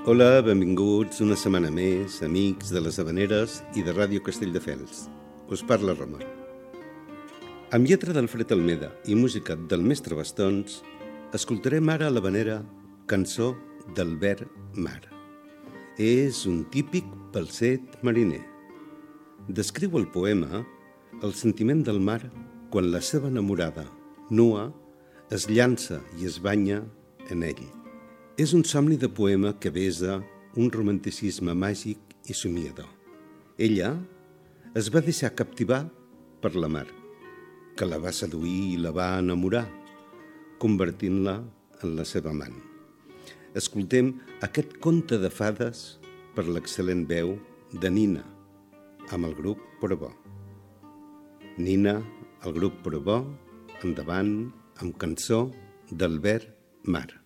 Hola, benvinguts una setmana més, amics de les Havaneres i de Ràdio Castelldefels. Us parla Roma. Amb lletra d'Alfred Almeda i música del mestre Bastons, escoltarem ara l'havanera Cançó d'Albert Mar. És un típic falset mariner. Descriu el poema el sentiment del mar quan la seva enamorada, nua, es llança i es banya en ell. És un somni de poema que besa un romanticisme màgic i somiador. Ella es va deixar captivar per la mar, que la va seduir i la va enamorar, convertint-la en la seva amant. Escoltem aquest conte de fades per l'excel·lent veu de Nina, amb el grup Porobó. Nina, el grup Porobó, endavant amb Cançó d'Albert Mar.